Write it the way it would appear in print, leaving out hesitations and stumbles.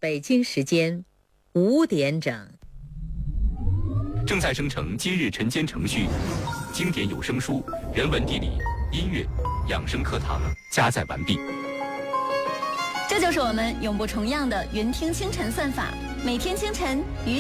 北京时间5点整。 正在生成今日晨间程序，经典有声书、人文地理、音乐、养生课堂加载完毕。 这就是我们永不重样的云听清晨算法，每天清晨与